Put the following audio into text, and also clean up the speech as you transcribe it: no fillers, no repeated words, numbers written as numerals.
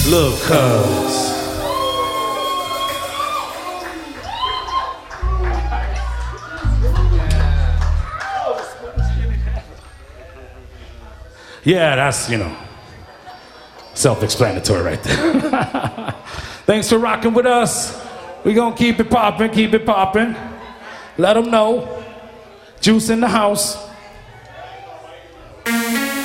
Look, cuz. Yeah, that's, self-explanatory right there. Thanks for rocking with us. We gonna keep it poppin', keep it poppin'. Let them know. Juice in the house.